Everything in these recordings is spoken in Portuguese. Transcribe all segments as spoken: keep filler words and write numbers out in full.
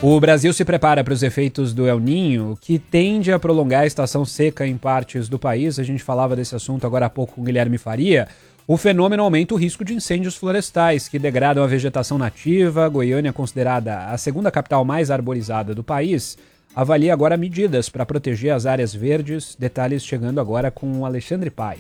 O Brasil se prepara para os efeitos do El Niño, que tende a prolongar a estação seca em partes do país. A gente falava desse assunto agora há pouco com o Guilherme Faria. O fenômeno aumenta o risco de incêndios florestais, que degradam a vegetação nativa. Goiânia, considerada a segunda capital mais arborizada do país, avalia agora medidas para proteger as áreas verdes. Detalhes chegando agora com o Alexandre Paes.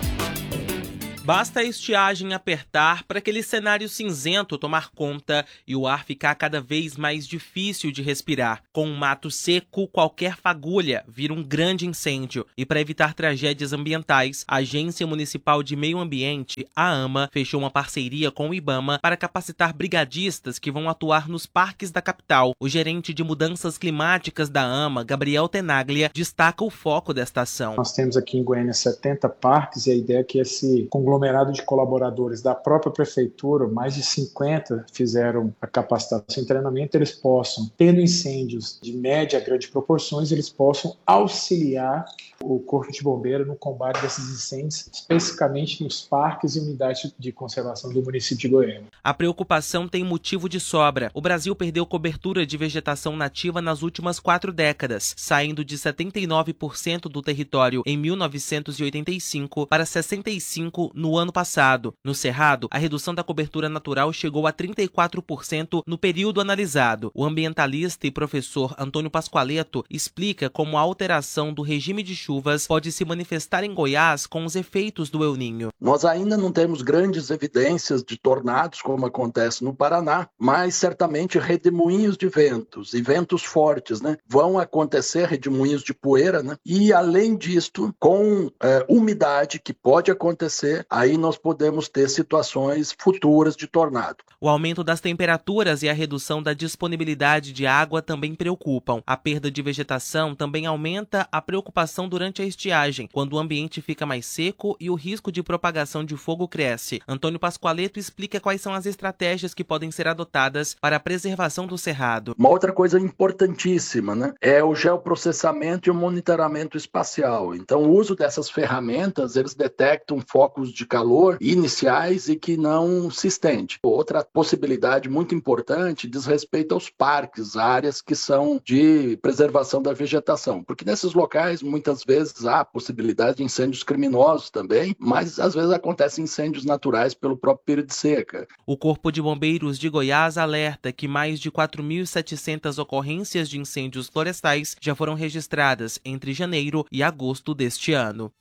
Basta a estiagem apertar para aquele cenário cinzento tomar conta e o ar ficar cada vez mais difícil de respirar. Com um mato seco, qualquer fagulha vira um grande incêndio. E para evitar tragédias ambientais, a Agência Municipal de Meio Ambiente, a AMA, fechou uma parceria com o IBAMA para capacitar brigadistas que vão atuar nos parques da capital. O gerente de mudanças climáticas da AMA, Gabriel Tenaglia, destaca o foco desta ação. Nós temos aqui em Goiânia setenta parques e a ideia é que esse conglomerado de colaboradores da própria prefeitura, mais de cinquenta fizeram a capacitação e treinamento, eles possam, tendo incêndios de média a grande proporções, eles possam auxiliar o Corpo de Bombeiro no combate desses incêndios, especificamente nos parques e unidades de conservação do município de Goiânia. A preocupação tem motivo de sobra. O Brasil perdeu cobertura de vegetação nativa nas últimas quatro décadas, saindo de setenta e nove por cento do território em mil novecentos e oitenta e cinco para sessenta e cinco por cento no ano passado. No Cerrado, a redução da cobertura natural chegou a trinta e quatro por cento no período analisado. O ambientalista e professor Antônio Pascoaleto explica como a alteração do regime de chuvas pode se manifestar em Goiás com os efeitos do El Niño. Nós ainda não temos grandes evidências de tornados, como acontece no Paraná, mas certamente redemoinhos de ventos e ventos fortes, né? Vão acontecer, redemoinhos de poeira, né? E além disto, com é, umidade que pode acontecer, aí nós podemos ter situações futuras de tornado. O aumento das temperaturas e a redução da disponibilidade de água também preocupam. A perda de vegetação também aumenta a preocupação durante a estiagem, quando o ambiente fica mais seco e o risco de propagação de fogo cresce. Antônio Pascoaleto explica quais são as estratégias que podem ser adotadas para a preservação do cerrado. Uma outra coisa importantíssima, né, é o geoprocessamento e o monitoramento espacial. Então, o uso dessas ferramentas, eles detectam focos de calor iniciais e que não se estende. Outra possibilidade muito importante diz respeito aos parques, áreas que são de preservação da vegetação, porque nesses locais muitas vezes há possibilidade de incêndios criminosos também, mas às vezes acontecem incêndios naturais pelo próprio período de seca. O Corpo de Bombeiros de Goiás alerta que mais de quatro mil e setecentas ocorrências de incêndios florestais já foram registradas entre janeiro e agosto deste ano.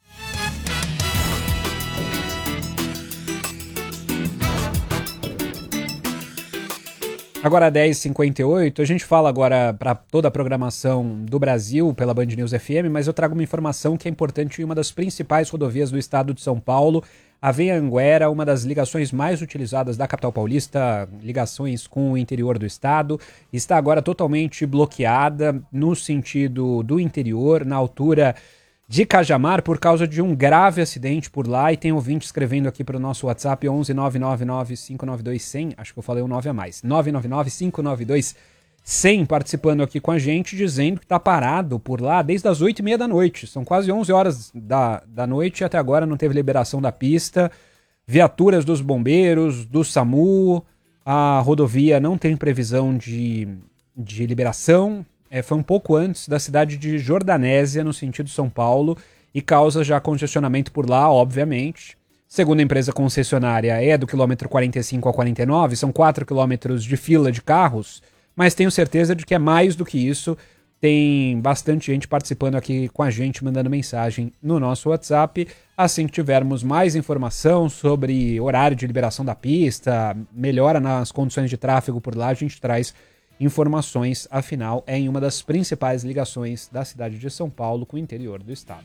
Agora dez e cinquenta e oito, a gente fala agora para toda a programação do Brasil pela Band News F M, mas eu trago uma informação que é importante em uma das principais rodovias do estado de São Paulo, a Via Anguera, uma das ligações mais utilizadas da capital paulista, ligações com o interior do estado, está agora totalmente bloqueada no sentido do interior, na altura de Cajamar, por causa de um grave acidente por lá, e tem ouvinte escrevendo aqui para o nosso WhatsApp onze nove nove nove cinco nove dois zero zero, acho que eu falei um nove a mais, nove nove nove cinco nove dois zero zero, participando aqui com a gente, dizendo que está parado por lá desde as oito e meia da noite, são quase onze horas da, da noite e até agora não teve liberação da pista, viaturas dos bombeiros, do SAMU, a rodovia não tem previsão de, de liberação. É, foi um pouco antes da cidade de Jordanésia, no sentido São Paulo, e causa já congestionamento por lá, obviamente. Segundo a empresa concessionária, é do quilômetro quarenta e cinco ao quarenta e nove, são quatro quilômetros de fila de carros, mas tenho certeza de que é mais do que isso. Tem bastante gente participando aqui com a gente, mandando mensagem no nosso WhatsApp. Assim que tivermos mais informação sobre horário de liberação da pista, melhora nas condições de tráfego por lá, a gente traz informações, afinal, é em uma das principais ligações da cidade de São Paulo com o interior do estado.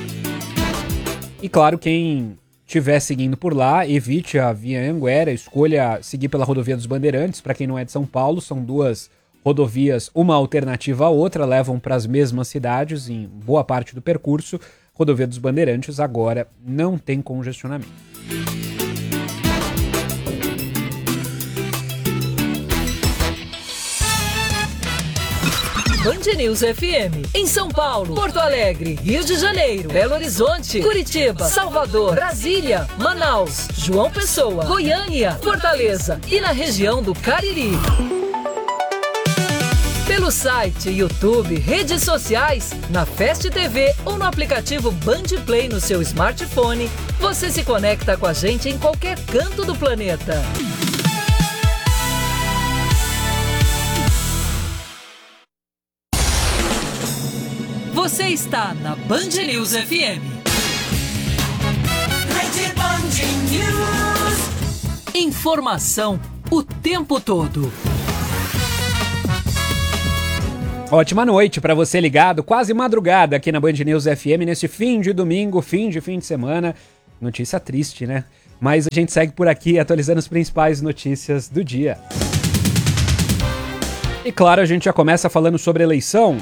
E claro, quem estiver seguindo por lá, evite a Via Anguera, escolha seguir pela Rodovia dos Bandeirantes. Para quem não é de São Paulo, são duas rodovias, uma alternativa à outra, levam para as mesmas cidades em boa parte do percurso. Rodovia dos Bandeirantes agora não tem congestionamento. Band News F M, em São Paulo, Porto Alegre, Rio de Janeiro, Belo Horizonte, Curitiba, Salvador, Brasília, Manaus, João Pessoa, Goiânia, Fortaleza e na região do Cariri. Pelo site, YouTube, redes sociais, na Fast T V ou no aplicativo Band Play no seu smartphone, você se conecta com a gente em qualquer canto do planeta. Você está na Band News F M. Rede Band News. Informação o tempo todo. Ótima noite para você ligado, quase madrugada aqui na Band News F M, nesse fim de domingo, fim de fim de semana. Notícia triste, né? Mas a gente segue por aqui atualizando as principais notícias do dia. E claro, a gente já começa falando sobre eleição.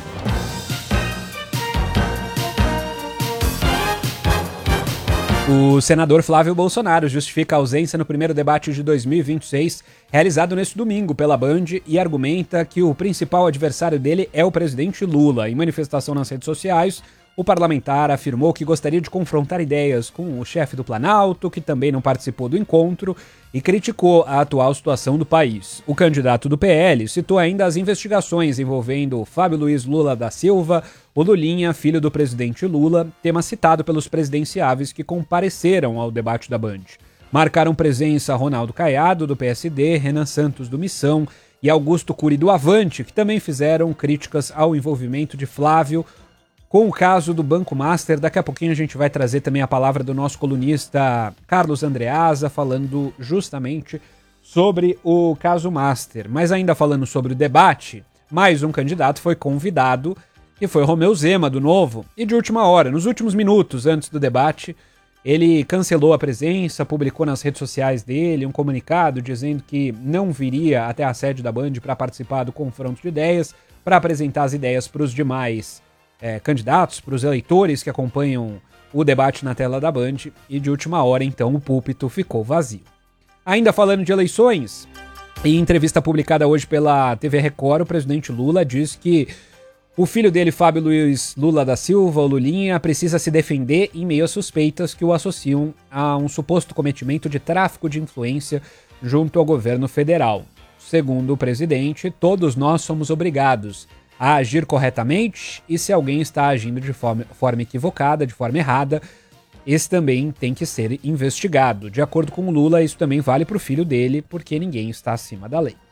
O senador Flávio Bolsonaro justifica a ausência no primeiro debate de dois mil e vinte e seis, realizado neste domingo pela Band, e argumenta que o principal adversário dele é o presidente Lula. Em manifestação nas redes sociais, o parlamentar afirmou que gostaria de confrontar ideias com o chefe do Planalto, que também não participou do encontro, e criticou a atual situação do país. O candidato do P L citou ainda as investigações envolvendo Fábio Luiz Lula da Silva, o Lulinha, filho do presidente Lula, tema citado pelos presidenciáveis que compareceram ao debate da Band. Marcaram presença Ronaldo Caiado, do P S D, Renan Santos, do Missão, e Augusto Cury, do Avante, que também fizeram críticas ao envolvimento de Flávio com o caso do Banco Master. Daqui a pouquinho a gente vai trazer também a palavra do nosso colunista Carlos Andreasa, falando justamente sobre o caso Master. Mas ainda falando sobre o debate, mais um candidato foi convidado, que foi Romeu Zema, do Novo, e de última hora, nos últimos minutos antes do debate, ele cancelou a presença, publicou nas redes sociais dele um comunicado dizendo que não viria até a sede da Band para participar do confronto de ideias, para apresentar as ideias para os demais É, candidatos, para os eleitores que acompanham o debate na tela da Band, e de última hora, então, o púlpito ficou vazio. Ainda falando de eleições, em entrevista publicada hoje pela T V Record, o presidente Lula diz que o filho dele, Fábio Luiz Lula da Silva, o Lulinha, precisa se defender em meio a suspeitas que o associam a um suposto cometimento de tráfico de influência junto ao governo federal. Segundo o presidente, todos nós somos obrigados a agir corretamente, e se alguém está agindo de forma, forma equivocada, de forma errada, esse também tem que ser investigado. De acordo com o Lula, isso também vale para o filho dele, porque ninguém está acima da lei.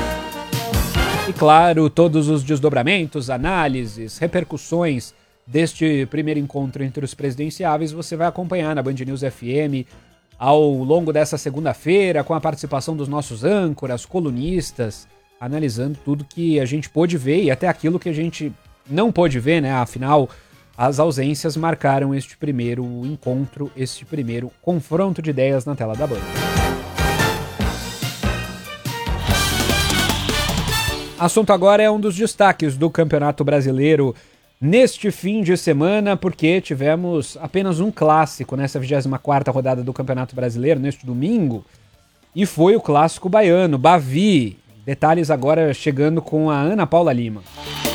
E claro, todos os desdobramentos, análises, repercussões deste primeiro encontro entre os presidenciáveis você vai acompanhar na Band News F M ao longo dessa segunda-feira, com a participação dos nossos âncoras, colunistas, analisando tudo que a gente pôde ver e até aquilo que a gente não pôde ver, né? Afinal, as ausências marcaram este primeiro encontro, este primeiro confronto de ideias na tela da Band. Assunto agora é um dos destaques do Campeonato Brasileiro neste fim de semana, porque tivemos apenas um clássico nessa vigésima quarta rodada do Campeonato Brasileiro, neste domingo, e foi o clássico baiano, Bavi. Detalhes agora chegando com a Ana Paula Lima.